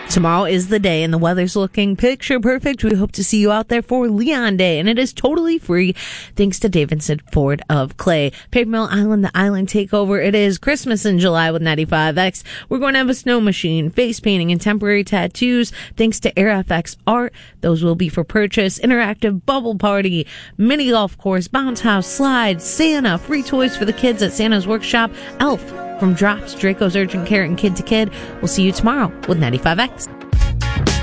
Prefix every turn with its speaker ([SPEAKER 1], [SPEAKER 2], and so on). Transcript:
[SPEAKER 1] Tomorrow is the day, and the weather's looking picture perfect. We hope to see you out there for Leon Day, and it is totally free thanks to Davidson Ford of Clay. Paper Mill Island, the island takeover. It is Christmas in July with 95X. We're going to have a snow machine, face painting, and temporary tattoos thanks to AirFX Art. Those will be for purchase. Interactive bubble party, mini golf course, bounce house, slide, Santa, free toys for the kids at Santa's Workshop, Elf from Drops, Draco's Urgent Care, and Kid to Kid. We'll see you tomorrow with 95X.